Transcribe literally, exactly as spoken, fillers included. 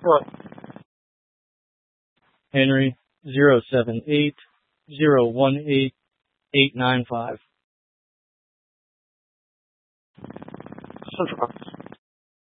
What? Henry zero seven eight zero one eight eight nine five. Central Office.